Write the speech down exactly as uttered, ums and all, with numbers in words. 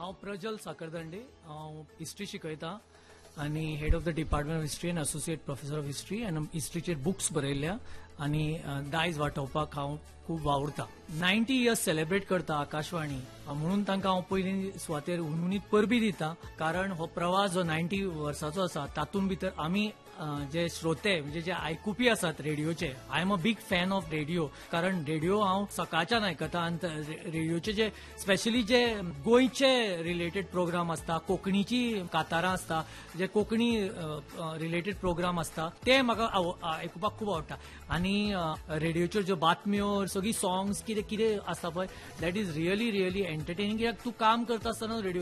हांव प्रज्वल साखरदंडे हांव हिस्ट्री शिकयतां आनी head of the department of history end associate professor of history आनी हिस्ट्रीचेर बुक्स बरयल्या आनी दायज वांटोवपाक हांव खूब वावुरतां. नायन्टी इयर्स सेलिब्रेट करता आकाशवाणी म्हणून तांकां हांव पयलीं सुवातेर उर्मित परबी दितां, कारण हो प्रवास जो नायन्टी वर्साचो आसा तातूंत भितर आमी जे श्रोते म्हणजे जे आयकुपी आसात रेडिओचे, I am a big fan of radio, कारण रेडिओ हांव सकाळच्यान आयकतां आनी रेडिओचे जे स्पेशली जे गोंयचे रिलेटेड प्रोग्राम आसता, कोंकणीची कांतारां आसता, जे कोंकणी रिलेटेड प्रोग्राम आसता ते म्हाका आयकुपाक खूब आवडटा. आनी रेडिओच्यो ज्यो बातम्यो सगळी सॉंग्स कितें कितें आसता पळय that is really really entertaining. कित्याक तूं काम करता आसतना रेडिओ